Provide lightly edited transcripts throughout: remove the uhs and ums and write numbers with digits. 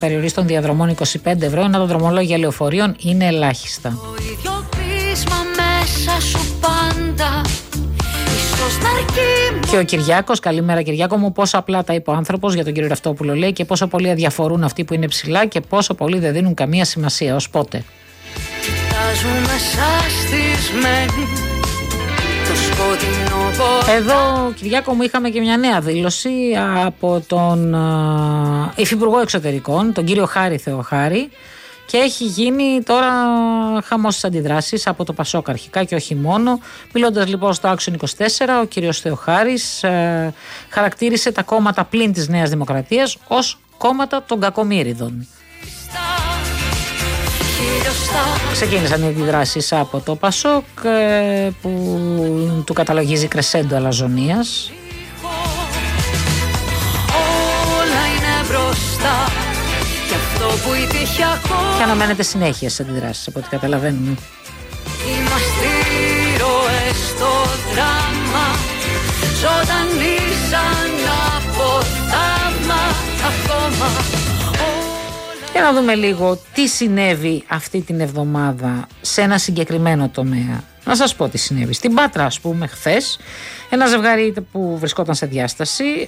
Περιορίσει των διαδρομών 25 ευρώ, ενώ τα δρομολόγια λεωφορείων είναι ελάχιστα. Το ίδιο πείσμα μέσα σου πάντα. Και ο Κυριάκος, καλημέρα Κυριάκο μου, πόσο απλά τα είπε ο άνθρωπος για τον κύριο Ραυτόπουλο, λέει, και πόσο πολύ αδιαφορούν αυτοί που είναι ψηλά και πόσο πολύ δεν δίνουν καμία σημασία. Ως πότε? Εδώ, Κυριάκο μου, είχαμε και μια νέα δήλωση από τον Υφυπουργό Εξωτερικών, τον κύριο Χάρη Θεοχάρη, και έχει γίνει τώρα χαμός στις αντιδράσεις από το Πασόκ αρχικά και όχι μόνο. Μιλώντας λοιπόν στο Action 24, ο κύριος Θεοχάρης χαρακτήρισε τα κόμματα πλην της Νέας Δημοκρατίας ως κόμματα των κακομοίριδων. Ξεκίνησαν οι αντιδράσεις από το Πασόκ που του καταλογίζει κρεσέντο αλαζονίας. Όλα είναι μπροστά και αυτό που υπήρχε ακόμα. Και αναμένεται συνέχεια στις αντιδράσεις από ό,τι καταλαβαίνουμε. Είμαστε ήρωες στο δράμα, ζωντανοί σαν από θαύμα ακόμα. Για να δούμε λίγο τι συνέβη αυτή την εβδομάδα σε ένα συγκεκριμένο τομέα. Να σας πω τι συνέβη. Στην Πάτρα, ας πούμε, χθες, ένα ζευγάρι που βρισκόταν σε διάσταση,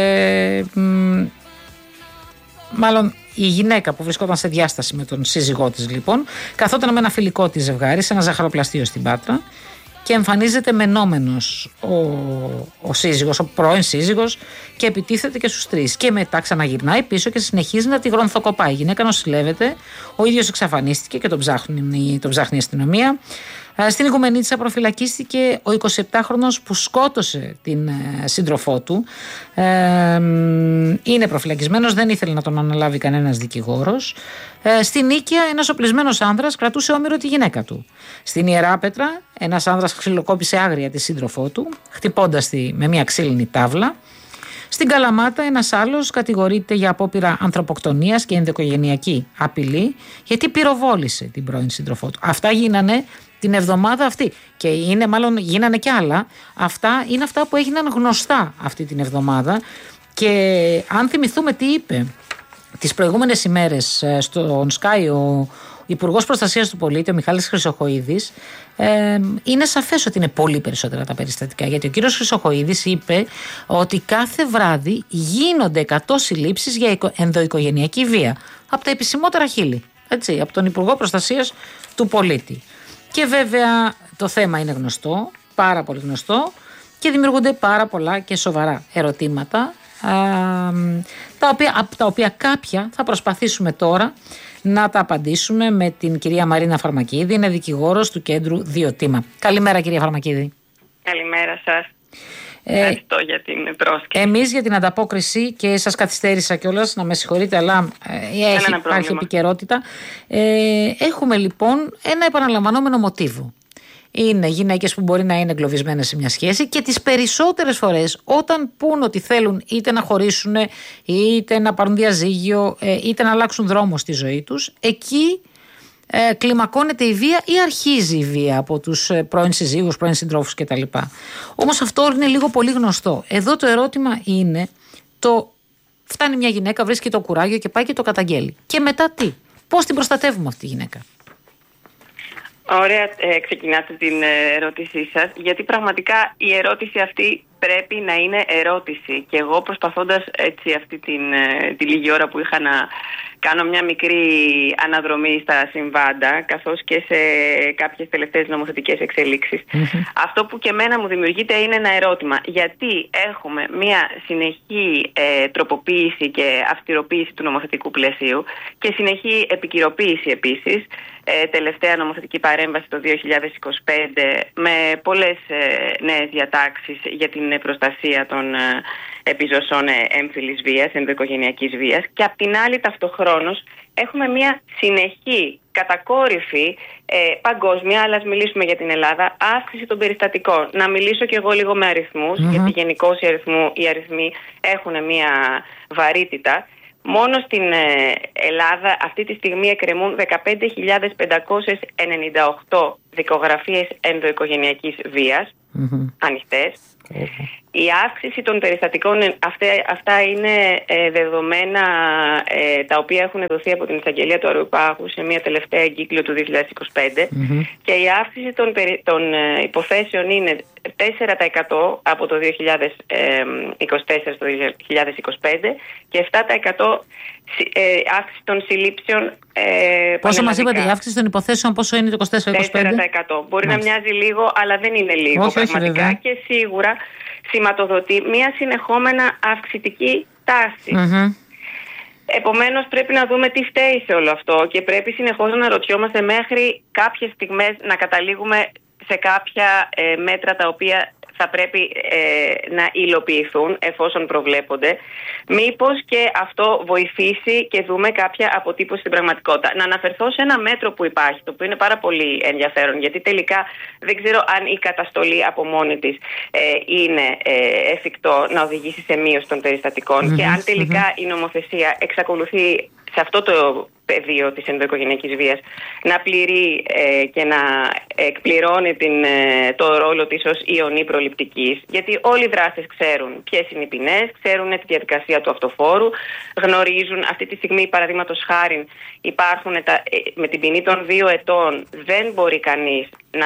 μάλλον η γυναίκα που βρισκόταν σε διάσταση με τον σύζυγό της, λοιπόν, καθόταν με ένα φιλικό της ζευγάρι σε ένα ζαχαροπλαστείο στην Πάτρα και εμφανίζεται μενόμενος ο σύζυγος, ο πρώην σύζυγος, και επιτίθεται και στους τρεις. Και μετά ξαναγυρνάει πίσω και συνεχίζει να τη γρονθοκοπάει. Η γυναίκα νοσηλεύεται, ο ίδιος εξαφανίστηκε και τον ψάχνει η αστυνομία. Στην Οικουμενίτσα προφυλακίστηκε ο 27χρονος που σκότωσε την σύντροφό του. Είναι προφυλακισμένος, δεν ήθελε να τον αναλάβει κανένας δικηγόρος. Στην Νίκαια ένας οπλισμένος άνδρας κρατούσε όμηρο τη γυναίκα του. Στην Ιεράπετρα ένας άνδρας ξυλοκόπησε άγρια τη σύντροφό του, χτυπώντας τη με μια ξύλινη τάβλα. Στην Καλαμάτα ένας άλλος κατηγορείται για απόπειρα ανθρωποκτονίας και ενδοοικογενειακή απειλή, γιατί πυροβόλησε την πρώην σύντροφό του. Αυτά γίνανε την εβδομάδα αυτή και γίνανε κι άλλα. Αυτά είναι αυτά που έγιναν γνωστά αυτή την εβδομάδα. Και αν θυμηθούμε τι είπε τις προηγούμενες ημέρες στον Sky ο Υπουργός Προστασίας του Πολίτη, ο Μιχάλης Χρυσοχοΐδης, είναι σαφές ότι είναι πολύ περισσότερα τα περιστατικά. Γιατί ο κύριος Χρυσοχοΐδης είπε ότι κάθε βράδυ γίνονται 100 συλλήψεις για ενδοοικογενειακή βία. Από τα επισημότερα χείλη. Έτσι, από τον Υπουργό Προστασίας του Πολίτη. Και βέβαια το θέμα είναι γνωστό, πάρα πολύ γνωστό, και δημιουργούνται πάρα πολλά και σοβαρά ερωτήματα, από τα οποία κάποια θα προσπαθήσουμε τώρα να τα απαντήσουμε με την κυρία Μαρίνα Φαρμακίδη, είναι δικηγόρος του Κέντρου Διωτήμα. Καλημέρα κυρία Φαρμακίδη. Καλημέρα σας. Ευχαριστώ για την πρόσκληση. Εμείς για την ανταπόκριση, και σας καθυστέρησα κιόλας, να με συγχωρείτε, αλλά υπάρχει επικαιρότητα. Έχουμε λοιπόν ένα επαναλαμβανόμενο μοτίβο. Είναι γυναίκες που μπορεί να είναι εγκλωβισμένες σε μια σχέση και τις περισσότερες φορές όταν πούν ότι θέλουν είτε να χωρίσουν, είτε να πάρουν διαζύγιο, είτε να αλλάξουν δρόμο στη ζωή τους, εκεί κλιμακώνεται η βία ή αρχίζει η βία από τους πρώην συζύγους, πρώην συντρόφους κτλ. Όμως αυτό είναι λίγο πολύ γνωστό. Εδώ το ερώτημα είναι φτάνει μια γυναίκα, βρίσκει το κουράγιο και πάει και το καταγγέλει. Και μετά τι? Πώς την προστατεύουμε αυτή τη γυναίκα? Ωραία, ξεκινάτε την ερώτησή σας, γιατί πραγματικά η ερώτηση αυτή πρέπει να είναι ερώτηση. Και εγώ προσπαθώντας έτσι αυτή τη λίγη ώρα που είχα να κάνω μια μικρή αναδρομή στα συμβάντα, καθώς και σε κάποιες τελευταίες νομοθετικές εξελίξεις, αυτό που και εμένα μου δημιουργείται είναι ένα ερώτημα. Γιατί έχουμε μια συνεχή τροποποίηση και αυστηροποίηση του νομοθετικού πλαισίου και συνεχή επικυροποίηση επίσης, τελευταία νομοθετική παρέμβαση το 2025 με πολλές νέες διατάξεις για την προστασία των επιζωσών έμφυλης βίας, ενδοοικογενειακής βίας, και απ' την άλλη ταυτοχρόνως έχουμε μια συνεχή κατακόρυφη παγκόσμια, αλλά ας μιλήσουμε για την Ελλάδα, αύξηση των περιστατικών. Να μιλήσω κι εγώ λίγο με αριθμούς, γιατί γενικώς οι αριθμοί έχουν μια βαρύτητα. Μόνο στην Ελλάδα αυτή τη στιγμή εκκρεμούν 15.598 δικογραφίες ενδοοικογενειακής βίας, ανοιχτές. Η αύξηση των περιστατικών, αυτά είναι δεδομένα τα οποία έχουν δοθεί από την Εισαγγελία του Αερουπάγου σε μια τελευταία εγκύκλιο του 2025 και η αύξηση των υποθέσεων είναι 4% από το 2024 στο 2025 και 7% αύξηση των συλλήψεων. Πόσο μας είπατε η αύξηση των υποθέσεων, πόσο είναι το 24-25%? Μπορεί να μοιάζει λίγο, αλλά δεν είναι λίγο πραγματικά και σίγουρα σηματοδοτεί μια συνεχόμενα αυξητική τάση. Επομένως πρέπει να δούμε τι φταίει σε όλο αυτό και πρέπει συνεχώς να ρωτιόμαστε μέχρι κάποιες στιγμές να καταλήγουμε σε κάποια μέτρα τα οποία θα πρέπει να υλοποιηθούν εφόσον προβλέπονται. Μήπως και αυτό βοηθήσει και δούμε κάποια αποτύπωση στην πραγματικότητα. Να αναφερθώ σε ένα μέτρο που υπάρχει, το οποίο είναι πάρα πολύ ενδιαφέρον, γιατί τελικά δεν ξέρω αν η καταστολή από μόνη της είναι εφικτό να οδηγήσει σε μείωση των περιστατικών και αν τελικά η νομοθεσία εξακολουθεί σε αυτό το πεδίο της ενδοοικογενειακής βίας να πληρεί και να εκπληρώνει το ρόλο της ως ιονή προληπτικής, γιατί όλοι οι δράστες ξέρουν ποιες είναι οι ποινές, ξέρουν τη διαδικασία του αυτοφόρου, γνωρίζουν αυτή τη στιγμή, παραδείγματος χάριν, υπάρχουν με την ποινή των 2 ετών δεν μπορεί κανείς να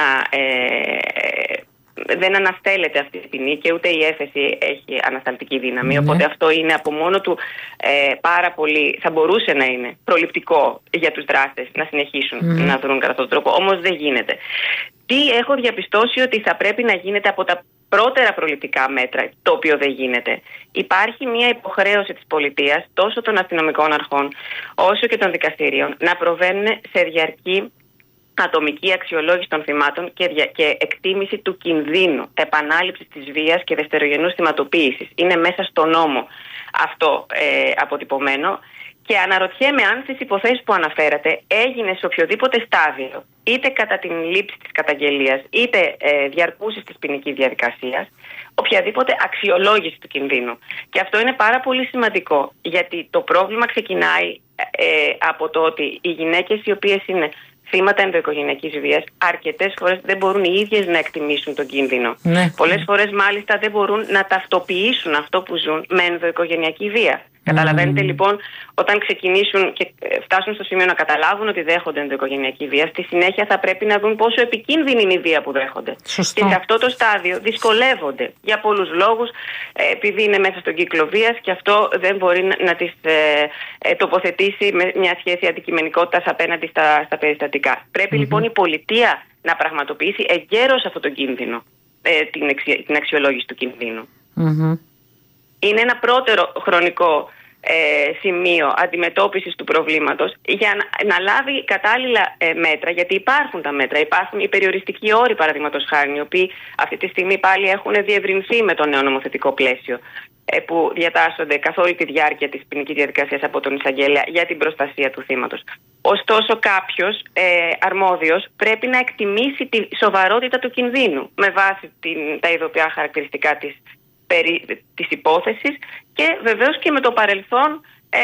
δεν αναστέλλεται αυτή η ποινή και ούτε η έφεση έχει ανασταλτική δύναμη. Οπότε αυτό είναι από μόνο του πάρα πολύ, θα μπορούσε να είναι προληπτικό για τους δράστες να συνεχίσουν να δρουν κατά αυτόν τον τρόπο. Όμως δεν γίνεται. Τι έχω διαπιστώσει ότι θα πρέπει να γίνεται από τα πρώτερα προληπτικά μέτρα, το οποίο δεν γίνεται. Υπάρχει μια υποχρέωση της πολιτείας, τόσο των αστυνομικών αρχών όσο και των δικαστηρίων, να προβαίνουν σε διαρκή ατομική αξιολόγηση των θυμάτων και εκτίμηση του κινδύνου επανάληψης της βίας και δευτερογενούς θυματοποίησης. Είναι μέσα στο νόμο αυτό αποτυπωμένο και αναρωτιέμαι αν στις υποθέσεις που αναφέρατε έγινε σε οποιοδήποτε στάδιο, είτε κατά την λήψη της καταγγελίας, είτε διαρκούσης της ποινικής διαδικασίας, οποιαδήποτε αξιολόγηση του κινδύνου. Και αυτό είναι πάρα πολύ σημαντικό, γιατί το πρόβλημα ξεκινάει από το ότι οι γυναίκες οι οποίες είναι θύματα ενδοοικογενειακής βίας αρκετές φορές δεν μπορούν οι ίδιες να εκτιμήσουν τον κίνδυνο. Πολλές φορές μάλιστα δεν μπορούν να ταυτοποιήσουν αυτό που ζουν με ενδοοικογενειακή βία. Καταλαβαίνετε λοιπόν, όταν ξεκινήσουν και φτάσουν στο σημείο να καταλάβουν ότι δέχονται ενδοοικογενειακή βία, στη συνέχεια θα πρέπει να δουν πόσο επικίνδυνη είναι η βία που δέχονται. Σωστό. Και σε αυτό το στάδιο δυσκολεύονται για πολλούς λόγους, επειδή είναι μέσα στον κύκλο βίας και αυτό δεν μπορεί να τις τοποθετήσει με μια σχέση αντικειμενικότητας απέναντι στα περιστατικά. Πρέπει λοιπόν η πολιτεία να πραγματοποιήσει εγκαίρως αυτόν τον κίνδυνο, την αξιολόγηση του κινδύνου. Είναι ένα πρώτερο χρονικό σημείο αντιμετώπισης του προβλήματος για να λάβει κατάλληλα μέτρα, γιατί υπάρχουν τα μέτρα, υπάρχουν οι περιοριστικοί όροι παραδείγματος χάρη, οι οποίοι αυτή τη στιγμή πάλι έχουν διευρυνθεί με το νέο νομοθετικό πλαίσιο που διατάσσονται καθ' όλη τη διάρκεια της ποινικής διαδικασίας από τον εισαγγελέα για την προστασία του θύματος. Ωστόσο κάποιος αρμόδιος πρέπει να εκτιμήσει τη σοβαρότητα του κινδύνου με βάση τα ειδοποιά χαρακτηριστικά της υπόθεσης και βεβαίως και με το παρελθόν,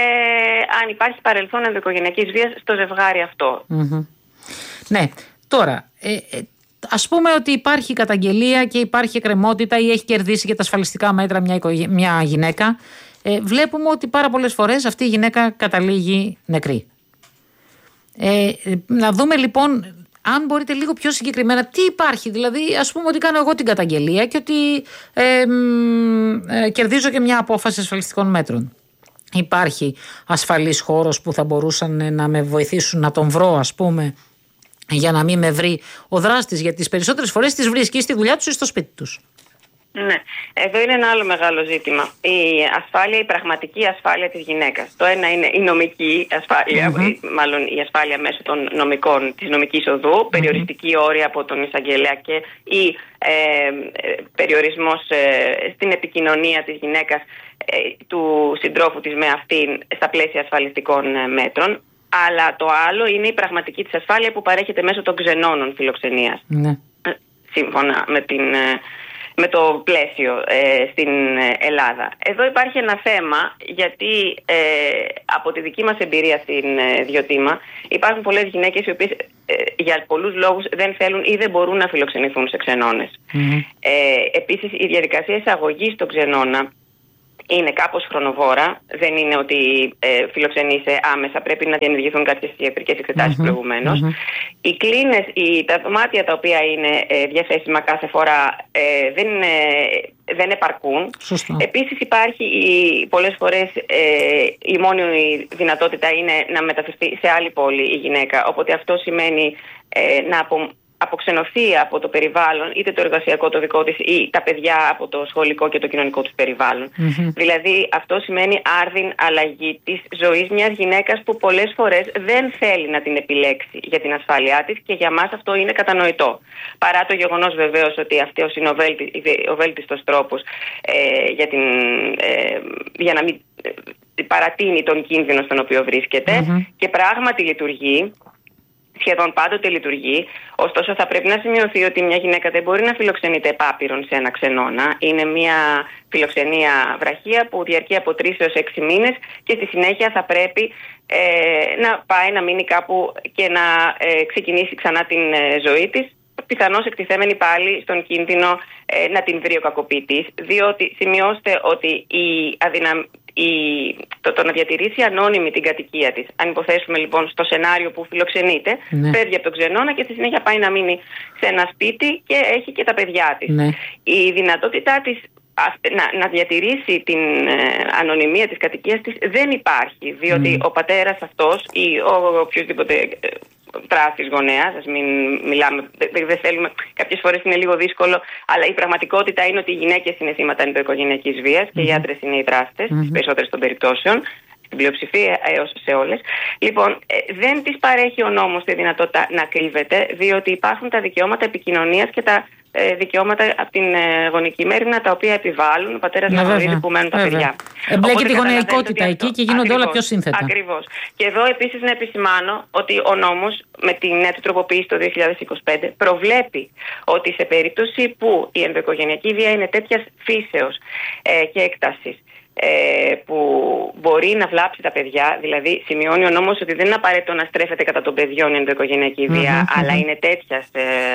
αν υπάρχει παρελθόν ενδοοικογενειακής βίας στο ζευγάρι αυτό. Ναι, τώρα ας πούμε ότι υπάρχει καταγγελία και υπάρχει εκκρεμότητα ή έχει κερδίσει και τα ασφαλιστικά μέτρα μια γυναίκα. Βλέπουμε ότι πάρα πολλές φορές αυτή η γυναίκα καταλήγει νεκρή. Να δούμε λοιπόν, αν μπορείτε λίγο πιο συγκεκριμένα, τι υπάρχει. Δηλαδή, ας πούμε ότι κάνω εγώ την καταγγελία και ότι κερδίζω και μια απόφαση ασφαλιστικών μέτρων. Υπάρχει ασφαλής χώρος που θα μπορούσαν να με βοηθήσουν να τον βρω, ας πούμε, για να μην με βρει ο δράστης, γιατί τις περισσότερες φορές τις βρίσκει στη δουλειά τους ή στο σπίτι τους. Ναι, εδώ είναι ένα άλλο μεγάλο ζήτημα. Η ασφάλεια, η πραγματική ασφάλεια της γυναίκας. Το ένα είναι η νομική ασφάλεια, μάλλον η ασφάλεια μέσω των νομικών, της νομικής οδού, περιοριστική όρια από τον εισαγγελέα και ή περιορισμός στην επικοινωνία της γυναίκας του συντρόφου της με αυτήν στα πλαίσια ασφαλιστικών μέτρων. Αλλά το άλλο είναι η πραγματική της ασφάλεια που παρέχεται μέσω των ξενώνων φιλοξενίας. Σύμφωνα με το πλαίσιο στην Ελλάδα. Εδώ υπάρχει ένα θέμα, γιατί από τη δική μας εμπειρία στην Διοτήμα υπάρχουν πολλές γυναίκες οι οποίες για πολλούς λόγους δεν θέλουν ή δεν μπορούν να φιλοξενηθούν σε ξενώνες. Επίσης, η διαδικασία εισαγωγής στον ξενώνα είναι κάπως χρονοβόρα. Δεν είναι ότι φιλοξενείσαι άμεσα, πρέπει να διενεργηθούν κάποιες ιατρικές εξετάσεις προηγουμένως. Οι κλίνες, τα δωμάτια τα οποία είναι διαθέσιμα κάθε φορά δεν επαρκούν. Επίσης υπάρχει πολλές φορές η μόνη δυνατότητα είναι να μεταφερθεί σε άλλη πόλη η γυναίκα. Οπότε αυτό σημαίνει να αποξενωθεί από το περιβάλλον, είτε το εργασιακό το δικό της ή τα παιδιά από το σχολικό και το κοινωνικό τους περιβάλλον. Δηλαδή αυτό σημαίνει άρδιν αλλαγή της ζωής μιας γυναίκας που πολλές φορές δεν θέλει να την επιλέξει για την ασφάλειά της και για μας αυτό είναι κατανοητό. Παρά το γεγονός βεβαίως ότι αυτός είναι ο βέλτιστος τρόπος για να μην παρατείνει τον κίνδυνο στον οποίο βρίσκεται και πράγματι λειτουργεί. Σχεδόν πάντοτε λειτουργεί, ωστόσο θα πρέπει να σημειωθεί ότι μια γυναίκα δεν μπορεί να φιλοξενείται επάπειρον σε ένα ξενώνα. Είναι μια φιλοξενία βραχία που διαρκεί από 3 έως 6 μήνες και στη συνέχεια θα πρέπει να πάει να μείνει κάπου και να ξεκινήσει ξανά την ζωή της, πιθανώς εκτιθέμενη πάλι στον κίνδυνο να την βρει ο κακοποιητής, διότι σημειώστε ότι το να διατηρήσει ανώνυμη την κατοικία της, αν υποθέσουμε λοιπόν στο σενάριο που φιλοξενείται, φεύγει από τον ξενώνα και στη συνέχεια πάει να μείνει σε ένα σπίτι και έχει και τα παιδιά της. Η δυνατότητά της να διατηρήσει την ανωνυμία της κατοικίας της δεν υπάρχει, διότι ο πατέρας αυτός ή ο οποιοδήποτε τράστης γονέας, ας μην μιλάμε, δεν θέλουμε, κάποιες φορές είναι λίγο δύσκολο, αλλά η πραγματικότητα είναι ότι οι γυναίκες είναι θύματα ενδοοικογενειακής βίας και οι άντρες είναι οι δράστες, στις περισσότερες των περιπτώσεων, στην πλειοψηφία έως σε όλες. Λοιπόν, δεν της παρέχει ο νόμος τη δυνατότητα να κρύβεται, διότι υπάρχουν τα δικαιώματα επικοινωνίας και τα δικαιώματα από την γονική μέρημνα, τα οποία επιβάλλουν ο πατέρας να γνωρίζει που μένουν τα παιδιά. Εμπλέκει τη γονεϊκότητα εκεί και γίνονται όλα πιο σύνθετα. Ακριβώς. Και εδώ επίσης να επισημάνω ότι ο νόμος με την νέα του τροποποίηση το 2025 προβλέπει ότι σε περίπτωση που η ενδοοικογενειακή βία είναι τέτοιας φύσεως και έκτασης που μπορεί να βλάψει τα παιδιά, δηλαδή σημειώνει ο νόμος ότι δεν είναι απαραίτητο να στρέφεται κατά των παιδιών η ενδοοικογενειακή βία, αλλά είναι τέτοιας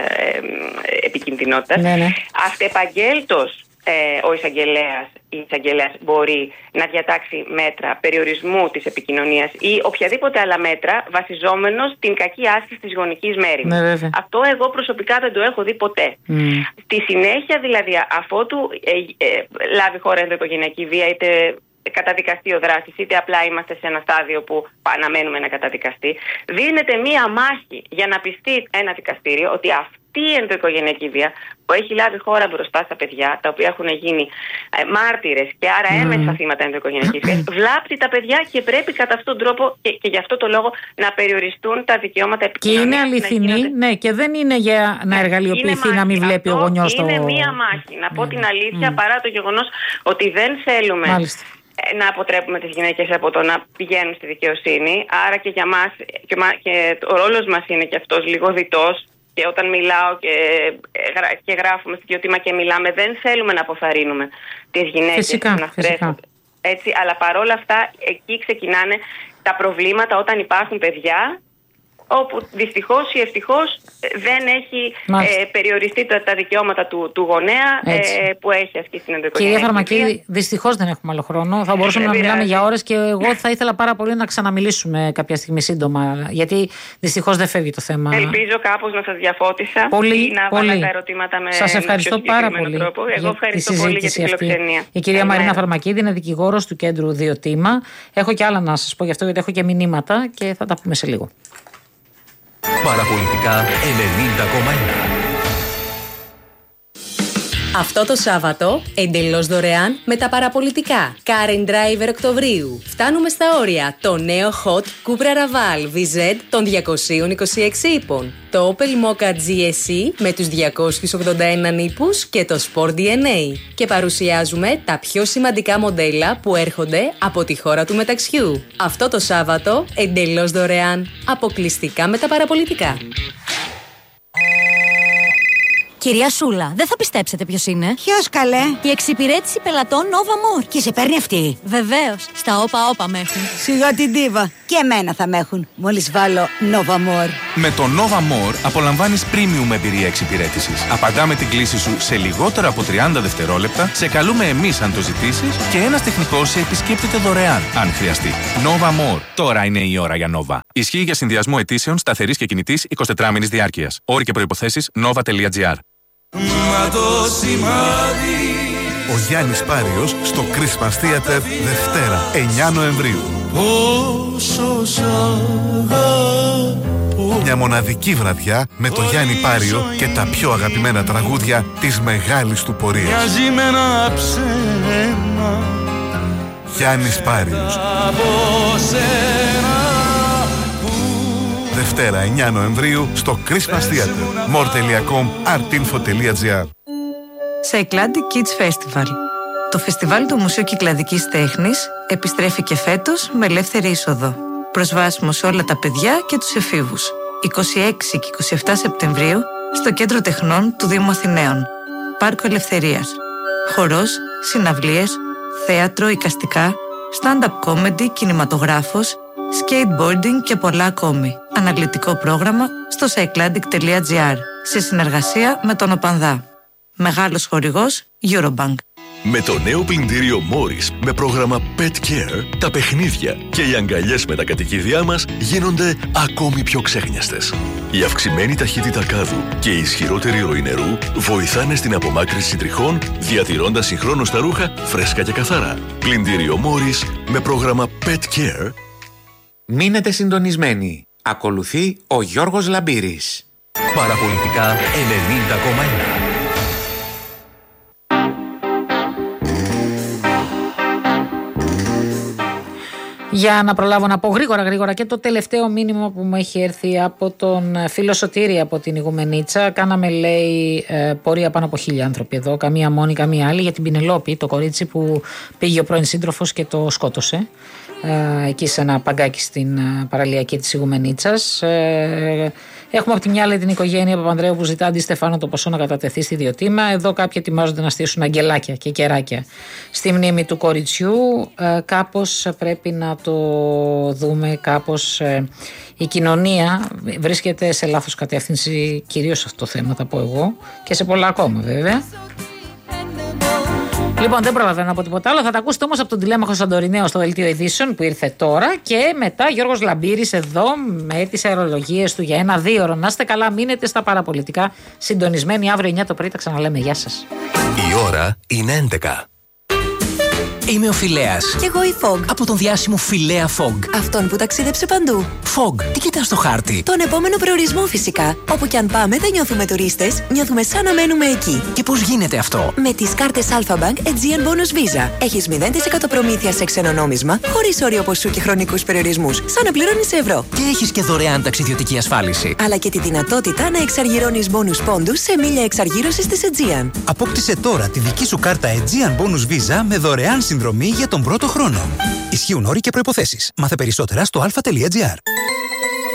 επικινδυνότητας. Αυτεπαγγέλτος ο εισαγγελέας ή η εισαγγελέας μπορεί να διατάξει μέτρα περιορισμού της επικοινωνίας ή οποιαδήποτε άλλα μέτρα βασιζόμενος στην κακή άσκηση της γονικής μέρημνας. Αυτό εγώ προσωπικά δεν το έχω δει ποτέ. Στη συνέχεια δηλαδή, αφότου λάβει χώρα ενδοοικογενειακή βία, είτε καταδικαστεί ο δράστης, είτε απλά είμαστε σε ένα στάδιο που αναμένουμε να καταδικαστεί, δίνεται μία μάχη για να πιστεί ένα δικαστήριο ότι αυτή η ενδοοικογενειακή βία που έχει λάβει χώρα μπροστά στα παιδιά, τα οποία έχουν γίνει μάρτυρες και άρα έμεσα θύματα ενδοοικογενειακής βίας, βλάπτει τα παιδιά και πρέπει κατά αυτόν τον τρόπο και γι' αυτό το λόγο να περιοριστούν τα δικαιώματα επικοινωνίας. Και είναι αληθινή, ναι, και δεν είναι για να εργαλειοποιηθεί, να μην βλέπει ο γονιός το. Είναι μία μάχη. Να πω την αλήθεια, παρά το γεγονός ότι δεν θέλουμε να αποτρέπουμε τις γυναίκες από το να πηγαίνουν στη δικαιοσύνη. Άρα και για μας, και ο ρόλος μας είναι και αυτός λίγο διτός. Και όταν μιλάω και γράφουμε στοιχειότημα και μιλάμε, δεν θέλουμε να αποθαρρύνουμε τις γυναίκες να στρέφονται. Έτσι, αλλά παρόλα αυτά εκεί ξεκινάνε τα προβλήματα όταν υπάρχουν παιδιά, όπου δυστυχώς ή ευτυχώς δεν έχει περιοριστεί τα δικαιώματα του γονέα που έχει ασκήσει την ενδοοικογενειακή. Κυρία Φαρμακίδη, δυστυχώς δεν έχουμε άλλο χρόνο. Θα μπορούσαμε να μιλάμε για ώρες και εγώ θα ήθελα πάρα πολύ να ξαναμιλήσουμε κάποια στιγμή σύντομα, γιατί δυστυχώς δεν φεύγει το θέμα. Ελπίζω κάπως να σας διαφώτισα ή να βάλω τα ερωτήματα με σας ευχαριστώ πάρα πολύ τρόπο. Εγώ ευχαριστώ πολύ για τη φιλοξενία. Η κυρία Μαρίνα Φαρμακίδη είναι δικηγόρος του κέντρου Διοτήμα. Έχω και άλλα να σας πω γι' αυτό, γιατί έχω και μηνύματα και θα τα πούμε σε λίγο. Παραπολιτικά 90,1. Αυτό το Σάββατο, εντελώς δωρεάν με τα παραπολιτικά. Car and Driver Οκτωβρίου. Φτάνουμε στα όρια. Το νέο Hot Cupra Raval VZ των 226 ύπων. Το Opel Mokka GSE με τους 281 ύπους και το Sport DNA. Και παρουσιάζουμε τα πιο σημαντικά μοντέλα που έρχονται από τη χώρα του μεταξιού. Αυτό το Σάββατο, εντελώς δωρεάν. Αποκλειστικά με τα παραπολιτικά. Κυρία Σούλα, δεν θα πιστέψετε ποιος είναι. Ποιος καλέ? Η εξυπηρέτηση πελατών Nova More. Και σε παίρνει αυτή? Βεβαίως, στα όπα με έχουν. Σιγά την τίβα. Και εμένα θα με έχουν, μόλις βάλω Nova More. Με το Nova More απολαμβάνεις premium εμπειρία εξυπηρέτησης. Απαντάμε την κλήση σου σε λιγότερα από 30 δευτερόλεπτα, σε καλούμε εμείς αν το ζητήσεις και ένας τεχνικός σε επισκέπτεται δωρεάν, αν χρειαστεί. Nova More. Τώρα είναι η ώρα για Nova. Ισχύει για συνδυασμό αιτήσεων σταθερής και κινητής 24 μήνης διάρκειας. Όροι και προϋποθέσεις nova.gr. Ο Γιάννης Πάριος στο Christmas Theater Δευτέρα, 9 Νοεμβρίου. Μια μοναδική βραδιά με το Γιάννη Πάριο και τα πιο αγαπημένα τραγούδια της μεγάλης του πορείας. Γιάννης Πάριος. Δευτέρα 9 Νοεμβρίου στο Christmas Theater. more.com, artinfo.gr. Cycladic Kids Festival. Το φεστιβάλ του Μουσείου Κυκλαδικής Τέχνης επιστρέφει και φέτος με ελεύθερη είσοδο. Προσβάσιμο σε όλα τα παιδιά και τους εφήβους. 26 και 27 Σεπτεμβρίου στο Κέντρο Τεχνών του Δήμου Αθηναίων. Πάρκο Ελευθερίας. Χορός, συναυλίες, θέατρο, εικαστικά, stand-up comedy, κινηματογράφος, skateboarding και πολλά ακόμη. Αναλυτικό πρόγραμμα στο cycladic.gr σε συνεργασία με τον ΟΠΑΝΔΑ. Μεγάλος χορηγός Eurobank. Με το νέο πλυντήριο Morris με πρόγραμμα Pet Care, τα παιχνίδια και οι αγκαλιές με τα κατοικίδια μας γίνονται ακόμη πιο ξέχνιαστες. Η αυξημένη ταχύτητα κάδου και η ισχυρότερη ροή νερού βοηθάνε στην απομάκρυνση τριχών, διατηρώντας συγχρόνως τα ρούχα φρέσκα και καθαρά. Πλυντήριο Morris με πρόγραμμα Pet Care. Μείνετε συντονισμένοι. Ακολουθεί ο Γιώργος Λαμπύρης. Παραπολιτικά 90,1. Για να προλάβω να πω γρήγορα και το τελευταίο μήνυμα που μου έχει έρθει από τον φίλο Σωτήρη από την Ιγουμενίτσα. Κάναμε, λέει, πορεία πάνω από 1.000 άνθρωποι εδώ, καμία μόνη, καμία άλλη, για την Πινελόπη, το κορίτσι που πήγε ο πρώην σύντροφος και το σκότωσε εκεί σε ένα παγκάκι στην παραλιακή της Ιγουμενίτσας. Έχουμε από τη μια άλλη την οικογένεια Παπανδρέου που ζητά Αντι Στεφάνο το ποσό να κατατεθεί στη Διοτήμα. Εδώ κάποιοι ετοιμάζονται να στήσουν αγγελάκια και κεράκια στη μνήμη του κοριτσιού. Κάπως πρέπει να το δούμε, κάπως η κοινωνία βρίσκεται σε λάθος κατεύθυνση, κυρίως σε αυτό το θέμα θα πω εγώ και σε πολλά ακόμα βέβαια. Λοιπόν, δεν προλαβαίνω από τίποτα άλλο. Θα τα ακούσετε όμως από τον τηλέμαχο Σαντορινέο στο δελτίο ειδήσεων που ήρθε τώρα. Και μετά Γιώργος Λαμπύρης εδώ με τις αερολογίες του για 1-2 ώρο. Να είστε καλά, μείνετε στα παραπολιτικά. Συντονισμένοι αύριο 9 το πρωί. Τα ξαναλέμε. Γεια σας. Η ώρα είναι 11. Είμαι ο Φιλέας. Κι εγώ η Fog. Από τον διάσημο Φιλέα Fog. Αυτόν που ταξίδεψε παντού. Fog, τι κοιτάς στο χάρτη? Τον επόμενο προορισμό φυσικά. Όπου κι αν πάμε δεν νιώθουμε τουρίστες, νιώθουμε σαν να μένουμε εκεί. Και πώς γίνεται αυτό? Με τις κάρτες Alpha-Bank Aegean Bonus Visa. Έχεις 0% προμήθεια σε ξένο νόμισμα, χωρίς όριο ποσού και χρονικούς περιορισμούς, σαν να πληρώνεις ευρώ. Και έχεις και δωρεάν ταξιδιωτική ασφάλιση. Αλλά και τη δυνατότητα να εξαργυρώνεις bonus πόντους σε μίλια εξαργύρωσης της Aegean. Απόκτησε τώρα τη δική σου κάρτα Aegean Bonus Visa με δωρεάν συνδρομή για τον πρώτο χρόνο. Ισχύουν όροι και προϋποθέσεις. Μάθε περισσότερα στο alpha.gr.